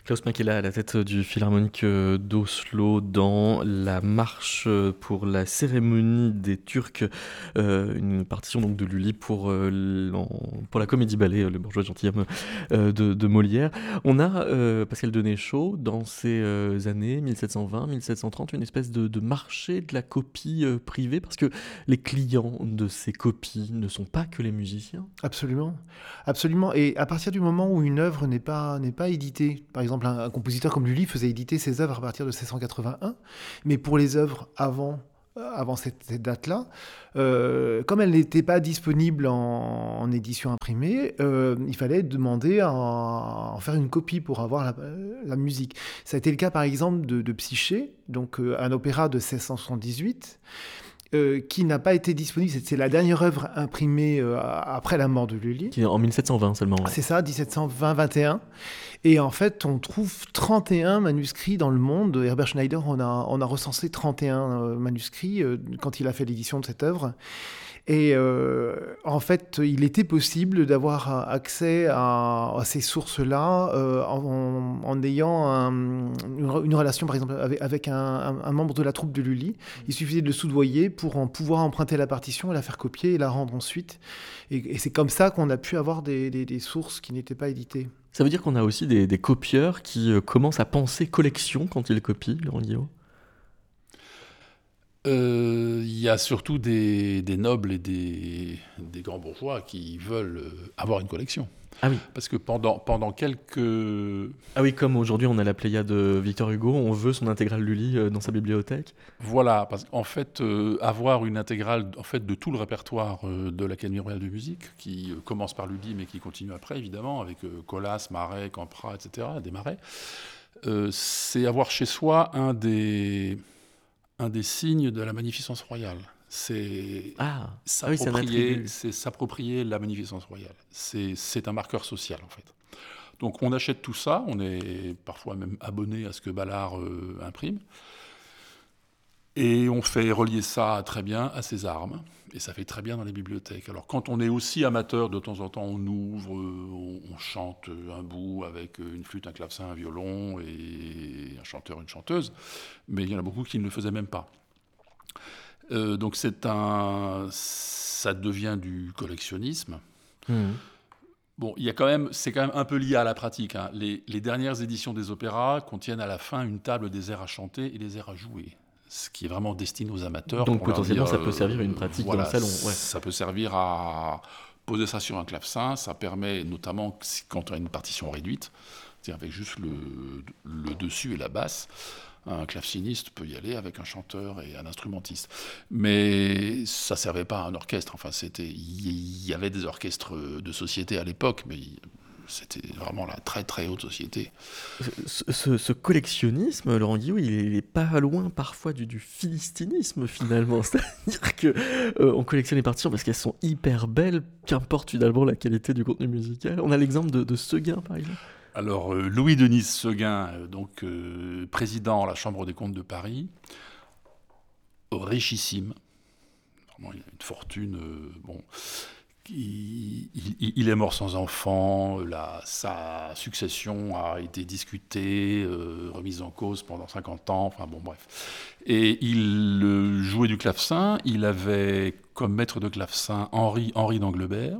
Klaus Makela à la tête du Philharmonique d'Oslo dans la marche pour la cérémonie des Turcs, une partition donc de Lully pour la comédie-ballet Le Bourgeois gentilhomme de Molière. On a, Pascal Denéchaud, dans ces années 1720-1730, une espèce de marché de la copie privée, parce que les clients de ces copies ne sont pas que les musiciens. Absolument, absolument. Et à partir du moment où une œuvre n'est pas éditée, par exemple, un compositeur comme Lully faisait éditer ses œuvres à partir de 1681, mais pour les œuvres avant cette date-là, comme elles n'étaient pas disponibles en édition imprimée, il fallait demander à en faire une copie pour avoir la musique. Ça a été le cas, par exemple, de Psyché, donc un opéra de 1678. Qui n'a pas été disponible. C'est la dernière œuvre imprimée après la mort de Lully. Qui est en 1720 seulement. Ouais. C'est ça, 1720-21. Et en fait, on trouve 31 manuscrits dans le monde. Herbert Schneider, on a recensé 31 manuscrits quand il a fait l'édition de cette œuvre. Et en fait, il était possible d'avoir accès à ces sources-là en ayant une relation, par exemple, avec un membre de la troupe de Lully. Il suffisait de le soudoyer pour pouvoir emprunter la partition et la faire copier et la rendre ensuite. Et c'est comme ça qu'on a pu avoir des sources qui n'étaient pas éditées. Ça veut dire qu'on a aussi des copieurs qui commencent à penser collection quand ils copient, Laurent Guillot. Il y a surtout des nobles et des grands bourgeois qui veulent avoir une collection. Ah oui. Parce que pendant quelques... Ah oui, comme aujourd'hui on a la Pléiade de Victor Hugo, on veut son intégrale Lully dans sa bibliothèque. Voilà, parce qu'en fait, avoir une intégrale en fait, de tout le répertoire de l'Académie royale de musique, qui commence par Lully, mais qui continue après, évidemment, avec Colas, Marais, Campra, etc., Desmarais, c'est avoir chez soi un des signes de la magnificence royale. C'est s'approprier la magnificence royale. C'est un marqueur social, en fait. Donc on achète tout ça, on est parfois même abonné à ce que Ballard imprime, et on fait relier ça très bien à ses armes, et ça fait très bien dans les bibliothèques. Alors quand on est aussi amateur, de temps en temps on ouvre, on chante un bout avec une flûte, un clavecin, un violon, et un chanteur, une chanteuse, mais il y en a beaucoup qui ne le faisaient même pas. Donc ça devient du collectionnisme. Bon, c'est quand même un peu lié à la pratique. Hein. Les dernières éditions des opéras contiennent à la fin une table des airs à chanter et des airs à jouer, ce qui est vraiment destiné aux amateurs. Donc potentiellement, ça peut servir à une pratique dans le salon. Ouais. Ça peut servir à poser ça sur un clavecin. Ça permet notamment, quand on a une partition réduite, c'est-à-dire avec juste le dessus et la basse, un claveciniste peut y aller avec un chanteur et un instrumentiste. Mais ça ne servait pas à un orchestre. Enfin, il y avait des orchestres de société à l'époque, mais c'était vraiment la très très haute société. Ce collectionnisme, Laurent Guillot, il est pas loin parfois du philistinisme finalement. C'est-à-dire qu'on collectionne les partitions parce qu'elles sont hyper belles, qu'importe finalement la qualité du contenu musical. On a l'exemple de Séguin par exemple. Alors, Louis-Denis Séguin, président à la Chambre des comptes de Paris, richissime, vraiment, il a une fortune, il est mort sans enfant, sa succession a été discutée, remise en cause pendant 50 ans, enfin bon, bref. Et il jouait du clavecin, il avait comme maître de clavecin Henri d'Anglebert.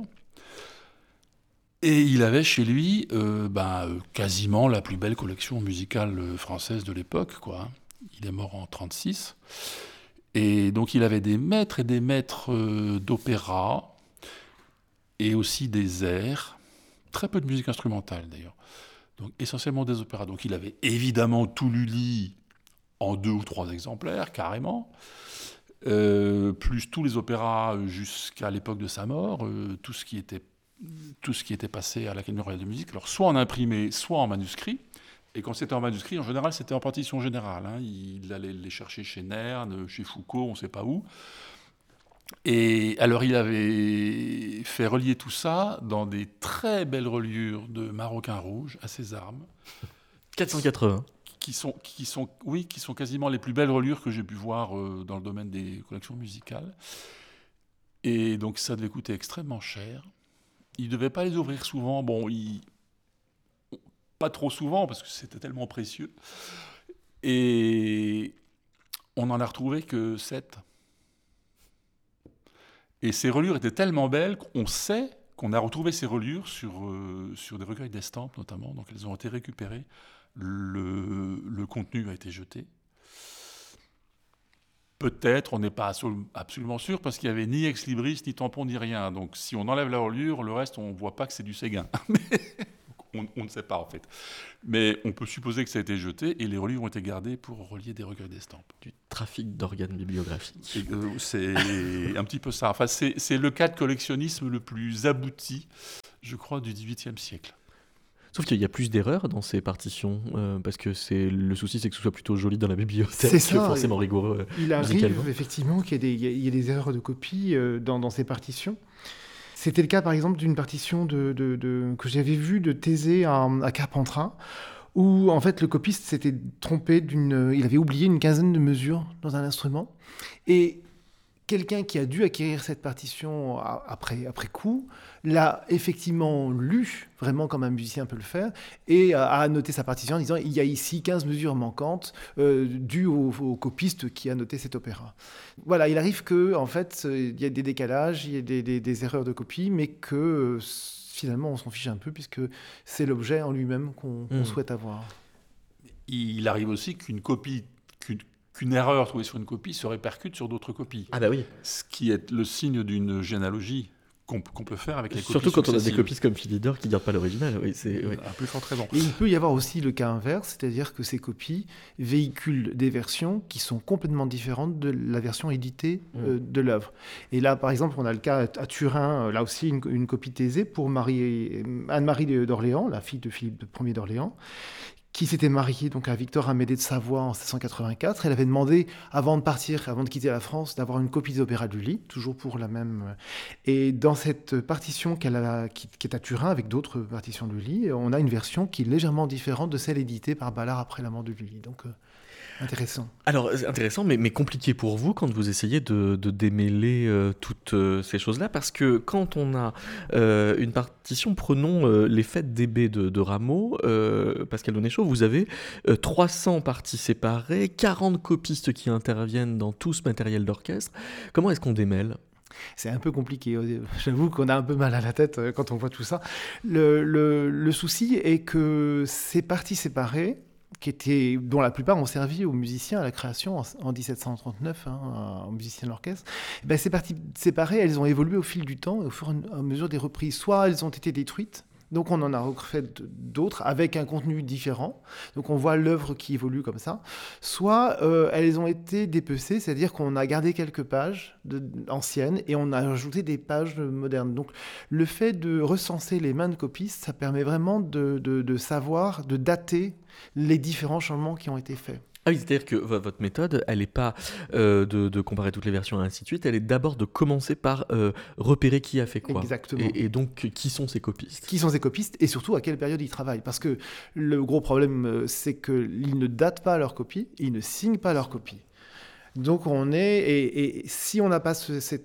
Et il avait chez lui quasiment la plus belle collection musicale française de l'époque, quoi. Il est mort en 1936. Et donc il avait des maîtres et des maîtres d'opéra, et aussi des airs, très peu de musique instrumentale d'ailleurs. Donc essentiellement des opéras. Donc il avait évidemment tout Lully en 2 ou 3 exemplaires, carrément. Plus tous les opéras jusqu'à l'époque de sa mort, tout ce qui était passé à l'Académie royale de musique, alors soit en imprimé, soit en manuscrit. Et quand c'était en manuscrit, en général, c'était en partition générale. Hein. Il allait les chercher chez Nerne, chez Foucault, on ne sait pas où. Et alors, il avait fait relier tout ça dans des très belles reliures de maroquin rouge à ses armes. 480. Qui sont quasiment les plus belles reliures que j'ai pu voir dans le domaine des collections musicales. Et donc, ça devait coûter extrêmement cher. Il ne devait pas les ouvrir souvent. Bon, pas trop souvent, parce que c'était tellement précieux. Et on n'en a retrouvé que 7. Et ces reliures étaient tellement belles qu'on sait qu'on a retrouvé ces reliures sur des recueils d'estampes, notamment. Donc elles ont été récupérées. Le contenu a été jeté. Peut-être, on n'est pas absolument sûr, parce qu'il n'y avait ni ex-libris, ni tampon, ni rien. Donc si on enlève la reliure, le reste, on ne voit pas que c'est du Séguin. On ne sait pas, en fait. Mais on peut supposer que ça a été jeté, et les reliures ont été gardées pour relier des recueils d'estampes. Du trafic d'organes bibliographiques. C'est un petit peu ça. Enfin, c'est le cas de collectionnisme le plus abouti, je crois, du XVIIIe siècle. Sauf qu'il y a plus d'erreurs dans ces partitions, parce que le souci, c'est que ce soit plutôt joli dans la bibliothèque C'est ça, que forcément rigoureux Il musicalement. arrive effectivement qu'il y ait des erreurs de copie dans ces partitions. C'était le cas par exemple d'une partition que j'avais vue de Thésée à Carpentras, où en fait le copiste s'était trompé il avait oublié une quinzaine de mesures dans un instrument, et quelqu'un qui a dû acquérir cette partition après coup l'a effectivement lu, vraiment comme un musicien peut le faire, et a annoté sa partition en disant il y a ici 15 mesures manquantes dues au copiste qui a noté cet opéra. Voilà, il arrive que en fait il y a des décalages, il y a des erreurs de copie, mais que finalement on s'en fiche un peu puisque c'est l'objet en lui-même qu'on souhaite avoir. Il arrive aussi qu'une erreur trouvée sur une copie se répercute sur d'autres copies. Ah bah oui. Ce qui est le signe d'une généalogie qu'on peut faire avec les copies surtout quand on a des successives. copistes comme Philidor qui ne gardent pas l'original. Oui, À plus forte raison. Et il peut y avoir aussi le cas inverse, c'est-à-dire que ces copies véhiculent des versions qui sont complètement différentes de la version éditée de l'œuvre. Et là, par exemple, on a le cas à Turin, là aussi une copie Thésée pour Anne-Marie d'Orléans, la fille de Philippe Ier d'Orléans, qui s'était mariée donc à Victor Amédée de Savoie en 1784. Elle avait demandé, avant de partir, avant de quitter la France, d'avoir une copie des opéras de Lully, toujours pour la même. Et dans cette partition qui est à Turin, avec d'autres partitions de Lully, on a une version qui est légèrement différente de celle éditée par Ballard après la mort de Lully. Donc, intéressant. Alors, intéressant, mais compliqué pour vous quand vous essayez de démêler toutes ces choses-là, parce que quand on a une partition, prenons les fêtes d'Hébé de Rameau, Pascal Donéchaud, vous avez 300 parties séparées, 40 copistes qui interviennent dans tout ce matériel d'orchestre. Comment est-ce qu'on démêle ? C'est un peu compliqué. J'avoue qu'on a un peu mal à la tête quand on voit tout ça. Le souci est que ces parties séparées, dont la plupart ont servi aux musiciens à la création en 1739, aux musiciens de l'orchestre, ces parties séparées, elles ont évolué au fil du temps et au fur et à mesure des reprises. Soit elles ont été détruites, donc on en a refait d'autres avec un contenu différent, donc on voit l'œuvre qui évolue comme ça, soit elles ont été dépecées, c'est-à-dire qu'on a gardé quelques pages anciennes et on a ajouté des pages modernes. Donc le fait de recenser les mains de copistes, ça permet vraiment de savoir, de dater les différents changements qui ont été faits. Ah oui, c'est-à-dire que votre méthode, elle n'est pas de comparer toutes les versions et ainsi de suite, elle est d'abord de commencer par repérer qui a fait quoi. Exactement. Et donc, qui sont ces copistes ? Qui sont ces copistes et surtout à quelle période ils travaillent. Parce que le gros problème, c'est qu'ils ne datent pas leurs copies, ils ne signent pas leurs copies. Donc et si on n'a pas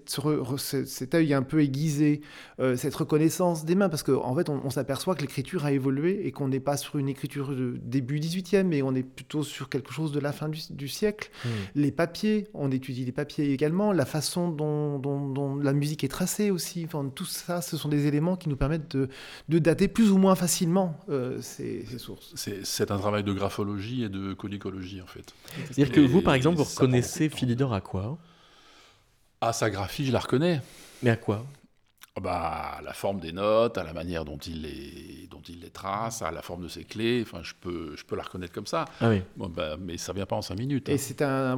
cet œil un peu aiguisé, cette reconnaissance des mains, parce qu'en fait on s'aperçoit que l'écriture a évolué et qu'on n'est pas sur une écriture de début 18e, mais on est plutôt sur quelque chose de la fin du siècle. Les papiers, on étudie les papiers également, la façon dont la musique est tracée aussi, enfin, tout ça, ce sont des éléments qui nous permettent de dater plus ou moins facilement ces sources. C'est un travail de graphologie et de codicologie en fait. C'est-à-dire que vous, par exemple, vous reconnaissez Philidor à quoi ? À sa graphie, je la reconnais. Mais à quoi ? À la forme des notes, à la manière dont il les trace, à la forme de ses clés. Enfin, je peux la reconnaître comme ça. Ah oui. Mais ça vient pas en 5 minutes. Et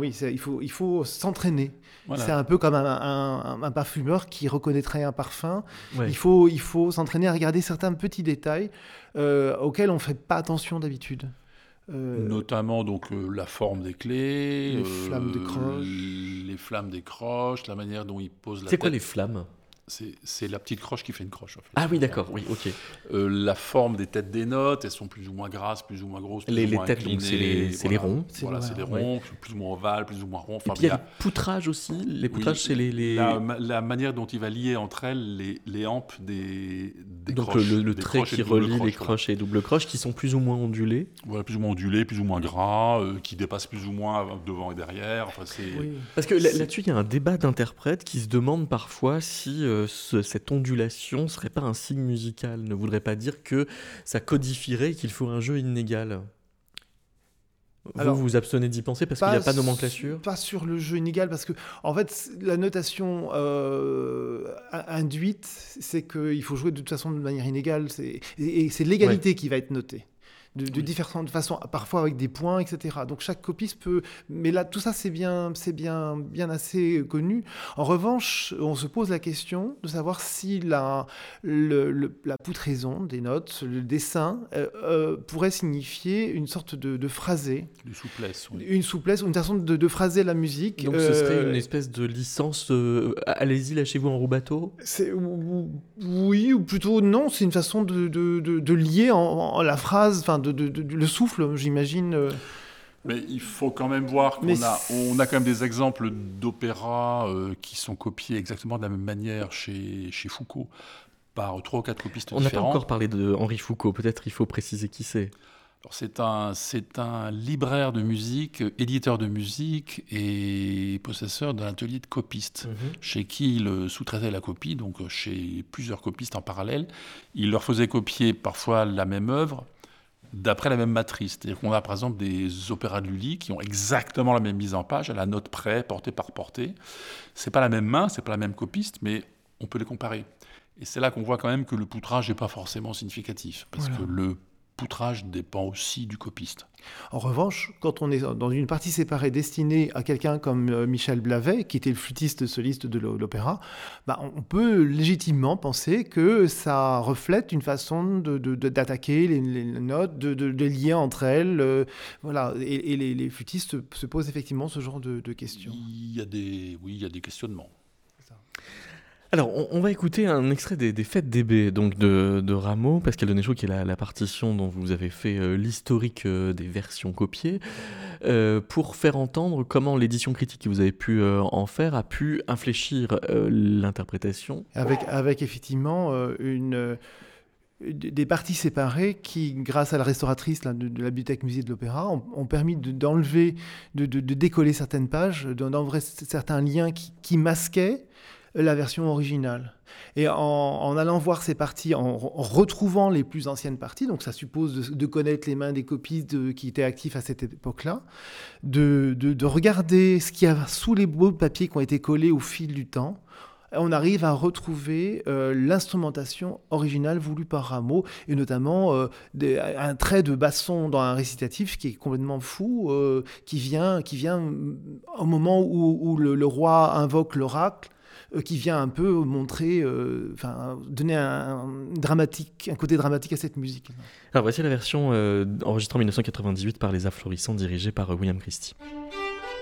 il faut s'entraîner. Voilà. C'est un peu comme un parfumeur qui reconnaîtrait un parfum. Ouais. Il faut s'entraîner à regarder certains petits détails auxquels on ne fait pas attention d'habitude. Notamment donc la forme des clés, les flammes des croches, la manière dont il pose la tête. C'est quoi les flammes ? C'est la petite croche qui fait une croche. En fait. Ah oui, d'accord, oui, ok. La forme des têtes des notes, elles sont plus ou moins grasses, plus ou moins grosses, plus Les ou moins têtes, donc c'est les ronds. Voilà, c'est les ronds, plus ou moins ovales, plus ou moins ronds. Et puis il y a le poutrage aussi. Les poutrages, c'est les... La manière dont il va lier entre elles les hampes des donc croches. Donc le des trait qui relie les croches et les doubles croches qui sont plus ou moins ondulés. Voilà, plus ou moins ondulés, plus ou moins gras, qui dépassent plus ou moins devant et derrière. Enfin, Parce que là-dessus, il y a un débat d'interprètes qui se demande parfois si cette ondulation ne serait pas un signe musical, ne voudrait pas dire que ça codifierait qu'il faut un jeu inégal. Alors, vous abstenez d'y penser parce qu'il n'y a pas de nomenclature ? Pas sur le jeu inégal, parce que en fait, la notation induite, c'est qu'il faut jouer de toute façon de manière inégale, et c'est l'égalité qui va être notée. De différentes façons, parfois avec des points, etc. Donc chaque copiste peut... Mais là, tout ça, c'est bien assez connu. En revanche, on se pose la question de savoir si la poutraison des notes, le dessin, pourrait signifier une sorte de phrasé. Une souplesse, oui. Une souplesse, une façon de phraser la musique. Donc ce serait une espèce de licence allez-y, lâchez-vous en roue bateau ? Oui, ou plutôt non, c'est une façon de lier en la phrase, enfin le souffle, j'imagine. Mais il faut quand même voir qu'on a quand même des exemples d'opéras qui sont copiés exactement de la même manière chez Foucault, par 3 ou 4 copistes différents. On n'a pas encore parlé de Henri Foucault, peut-être il faut préciser qui c'est. Alors c'est un libraire de musique, éditeur de musique et possesseur d'un atelier de copistes, chez qui il sous-traitait la copie, donc chez plusieurs copistes en parallèle. Il leur faisait copier parfois la même œuvre, d'après la même matrice. C'est-à-dire qu'on a par exemple des opéras de Lully qui ont exactement la même mise en page, à la note près, portée par portée. C'est pas la même main, c'est pas la même copiste, mais on peut les comparer. Et c'est là qu'on voit quand même que le poutrage n'est pas forcément significatif, parce que le poutrage dépend aussi du copiste. En revanche, quand on est dans une partie séparée destinée à quelqu'un comme Michel Blavet, qui était le flûtiste soliste de l'opéra, on peut légitimement penser que ça reflète une façon d'attaquer les notes, de lier entre elles. Voilà. Et les flûtistes se posent effectivement ce genre de questions. Il y a des questionnements. Alors, on va écouter un extrait des Fêtes d'Hébé, donc de Rameau, Pascal Denéchaud, qui est la partition dont vous avez fait l'historique des versions copiées, pour faire entendre comment l'édition critique que vous avez pu en faire a pu infléchir l'interprétation. Avec effectivement des parties séparées qui, grâce à la restauratrice de la Bibliothèque Musée de l'Opéra, ont permis d'enlever, de décoller certaines pages, d'enlever certains liens qui masquaient la version originale. Et en allant voir ces parties, en retrouvant les plus anciennes parties, donc ça suppose de connaître les mains des copistes qui étaient actifs à cette époque-là, de regarder ce qu'il y a sous les bouts de papier qui ont été collés au fil du temps, on arrive à retrouver l'instrumentation originale voulue par Rameau, et notamment un trait de basson dans un récitatif qui est complètement fou, qui vient au moment où le roi invoque l'oracle, qui vient un peu montrer, donner un côté dramatique à cette musique. Alors voici la version enregistrée en 1998 par les Afflorissants, dirigée par William Christie.